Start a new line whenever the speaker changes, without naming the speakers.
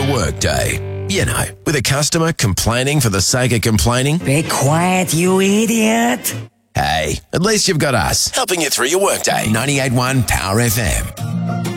workday. You know, with a customer complaining for the sake of complaining.
Be quiet, you idiot.
Hey, at least you've got us helping you through your workday. 98.1 Power FM.